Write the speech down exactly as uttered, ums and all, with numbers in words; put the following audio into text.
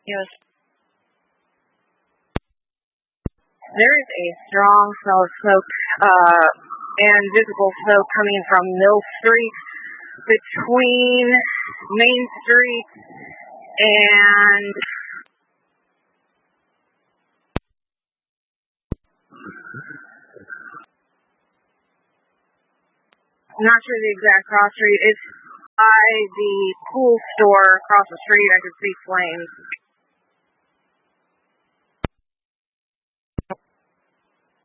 Yes. There is a strong smell of smoke uh, and visible smoke coming from Mill Street between Main Street and I'm not sure the exact cross street. It's by the pool store across the street. I could see flames.